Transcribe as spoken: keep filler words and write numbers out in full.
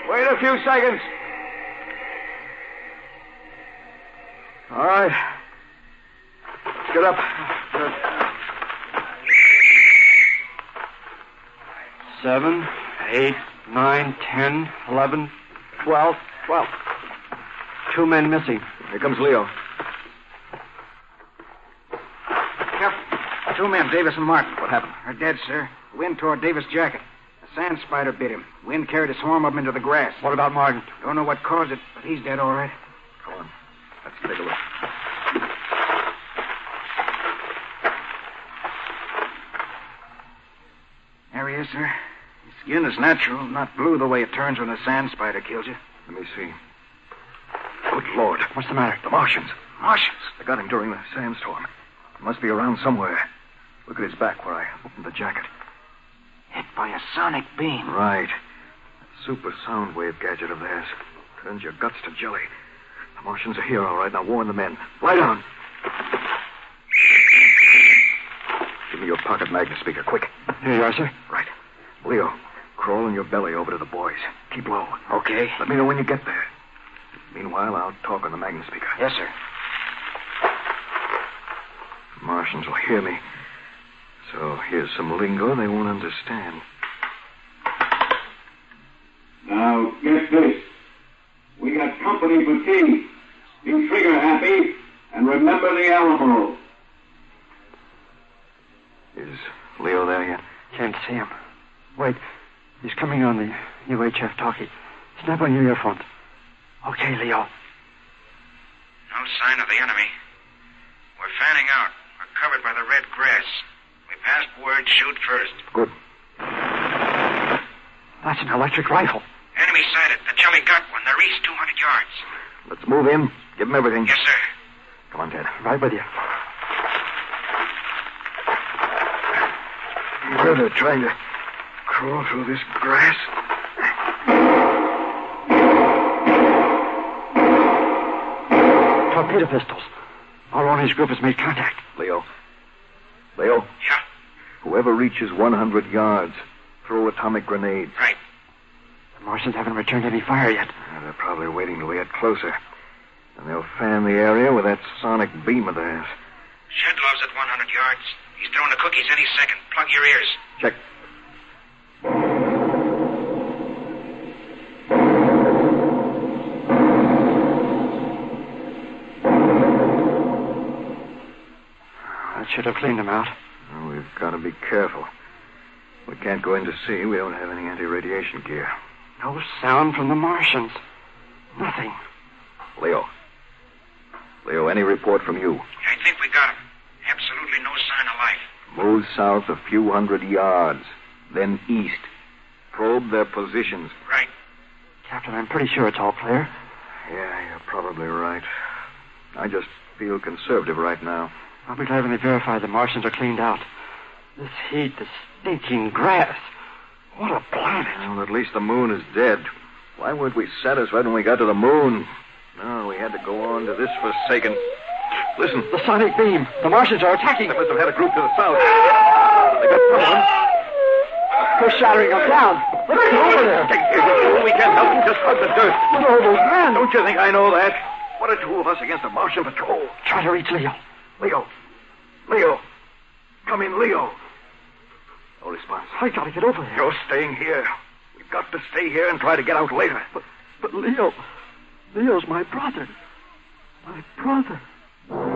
Wait a few seconds. All right. Let's get up. Good. Seven, eight, nine, ten, eleven, twelve. Twelve. Two men missing. Here comes Leo. Careful. Two men, Davis and Martin. What happened? Are dead, sir. Wind tore Davis' jacket. A sand spider bit him. Wind carried a swarm of them into the grass. What about Martin? Don't know what caused it, but he's dead all right. Come on. Let's take a look. There he is, sir. His skin is natural, not blue the way it turns when a sand spider kills you. Let me see. Good Lord. What's the matter? The Martians. Martians. They got him during the sandstorm. He must be around somewhere. Look at his back where I opened the jacket. Hit by a sonic beam. Right. That super sound wave gadget of theirs turns your guts to jelly. The Martians are here, all right. Now warn the men. Lie down. Give me your pocket magnet speaker, quick. Here you are, sir. Right. Leo, crawl on your belly over to the boys. Keep low. Okay. Let me know when you get there. Meanwhile, I'll talk on the magnet speaker. Yes, sir. The Martians will hear me. So here's some lingo they won't understand. Now, get this. We got company for tea. Be trigger happy, and remember the Alamo. Is Leo there yet? Can't see him. Wait. He's coming on the U H F talkie. Snap on your earphones. Okay, Leo. No sign of the enemy. We're fanning out. We're covered by the red grass. We passed word, shoot first. Good. That's an electric rifle. Enemy sighted. The Jelly got one. They're east two hundred yards. Let's move in. Give them everything. Yes, sir. Come on, Ted. Right with you. Where they're trying to crawl through this grass. Torpedo pistols. Mulroney's group has made contact. Leo. Leo? Yeah? Whoever reaches one hundred yards, throw atomic grenades. Right. The Martians haven't returned any fire yet. Yeah, they're probably waiting till we get closer. And they'll fan the area with that sonic beam of theirs. Shedlov's at one hundred yards. He's throwing the cookies any second. Plug your ears. Check. That should have cleaned them out. Well, we've got to be careful. We can't go in to see. We don't have any anti-radiation gear. No sound from the Martians. Nothing. Leo. Leo, any report from you? I think we got him. Absolutely no sign of life. Move south a few hundred yards, then east. Probe their positions. Right. Captain, I'm pretty sure it's all clear. Yeah, you're probably right. I just feel conservative right now. I'll be glad when they verify the Martians are cleaned out. This heat, this stinking grass. What a planet. Well, at least the moon is dead. Why weren't we satisfied when we got to the moon? No, we had to go on to this forsaken... Listen. The sonic beam. The Martians are attacking. They must have had a group to the south. They got someone. They're shattering us down. Let's get over there. We can't help them. Just hug the dirt. Look at all those men. Don't you think I know that? What are two of us against a Martian patrol? Try to reach Leo. Leo. Leo. Come in, Leo. No response. I gotta get over there. You're staying here. We've got to stay here and try to get out later. But, but Leo... Leo's my brother. My brother.